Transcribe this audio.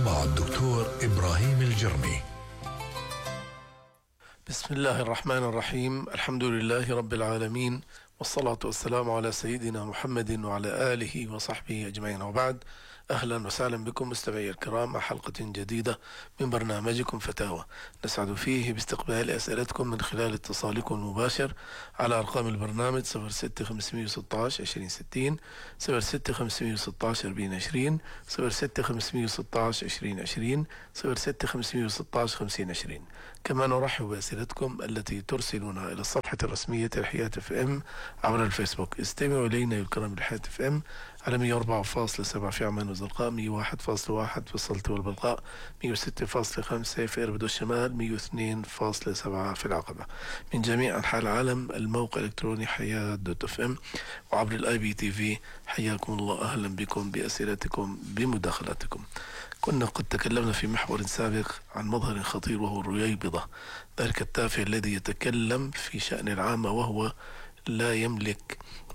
مع الدكتور إبراهيم الجرمي. بسم الله الرحمن الرحيم. الحمد لله رب العالمين، والصلاة والسلام على سيدنا محمد وعلى آله وصحبه أجمعين، وبعد. أهلا وسهلا بكم مستمعي الكرام مع حلقة جديدة من برنامجكم فتاوى، نسعد فيه باستقبال أسئلتكم من خلال اتصالكم المباشر على أرقام البرنامج 06 516 2060 06 516 4020 06 516 2020 06 516 5020. كما نرحب بأسئلتكم التي ترسلونها إلى الصفحة الرسمية لحياة اف ام عبر الفيسبوك. استمعوا إلينا الكرام بحياة اف ام على 104.7 في عمان وزرقاء، 101.1 في السلطة والبلقاء، 106.5 في إربد الشمال، 102.7 في العقبة. من جميع أنحاء العالم الموقع الإلكتروني حياة دوت اف ام، وعبر الاي بي تي في. حياكم الله، أهلا بكم بأسئلتكم بمداخلاتكم. كنا قد تكلمنا في محور سابق عن مظهر خطير وهو الرييبضة، ذلك التافه الذي يتكلم في شأن العامة وهو لا يملك